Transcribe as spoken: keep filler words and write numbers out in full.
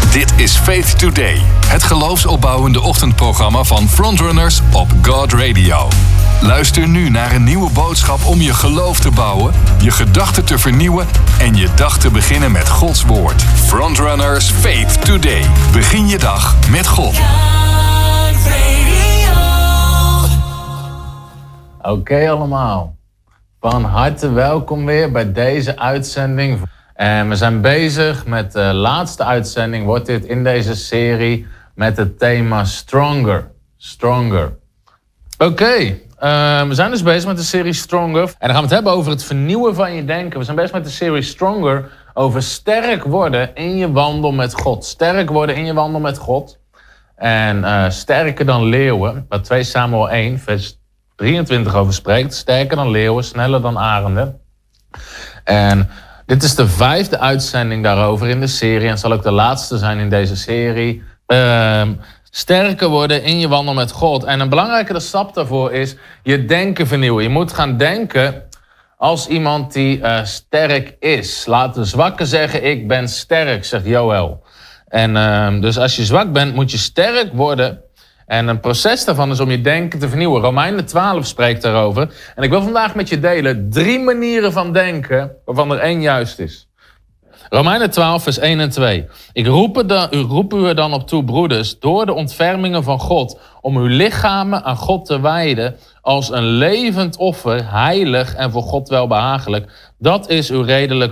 Dit is Faith Today, het geloofsopbouwende ochtendprogramma van Frontrunners op God Radio. Luister nu naar een nieuwe boodschap om je geloof te bouwen, je gedachten te vernieuwen en je dag te beginnen met Gods woord. Frontrunners Faith Today. Begin je dag met God. Oké okay, allemaal, van harte welkom weer bij deze uitzending. En we zijn bezig met de laatste uitzending, wordt dit in deze serie met het thema Stronger. Stronger. Oké, okay, uh, we zijn dus bezig met de serie Stronger. En dan gaan we het hebben over het vernieuwen van je denken. We zijn bezig met de serie Stronger over sterk worden in je wandel met God. Sterk worden in je wandel met God. En uh, sterker dan leeuwen, waar twee Samuel één, vers drieëntwintig over spreekt. Sterker dan leeuwen, sneller dan arenden. En dit is de vijfde uitzending daarover in de serie. En zal ook de laatste zijn in deze serie. Uh, sterker worden in je wandel met God. En een belangrijke stap daarvoor is je denken vernieuwen. Je moet gaan denken als iemand die uh, sterk is. Laat de zwakke zeggen, ik ben sterk, zegt Joël. En uh, dus als je zwak bent, moet je sterk worden. En een proces daarvan is om je denken te vernieuwen. Romeinen twaalf spreekt daarover. En ik wil vandaag met je delen drie manieren van denken, waarvan er één juist is. Romeinen twaalf, vers één en twee. Ik roep, de, u, roep u er dan op toe, broeders, door de ontfermingen van God, om uw lichamen aan God te wijden als een levend offer, heilig en voor God welbehagelijk. Dat is uw redelijk